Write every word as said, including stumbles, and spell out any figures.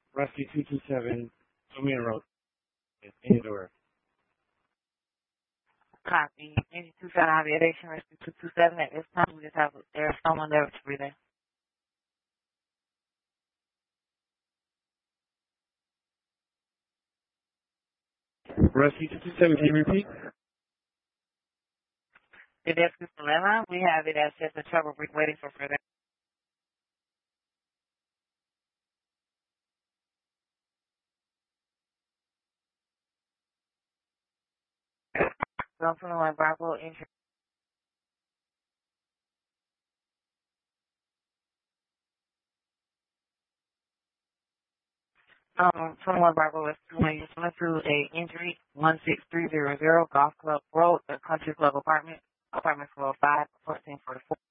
Rescue two two seven, Domain Road, Indoor. Copy. Engine two seven aviation rescue two two seven. At this time, we just have there's someone there to breathe in. Rescue two two seven, can you repeat? The desk is the landline. We have it as just a trouble brief waiting for further. one twenty-one Bravo entry. Um, twenty-one Bravo is coming to a injury one six three zero zero Golf Club Road, the Country Club apartment, apartment floor five, fourteen forty-four.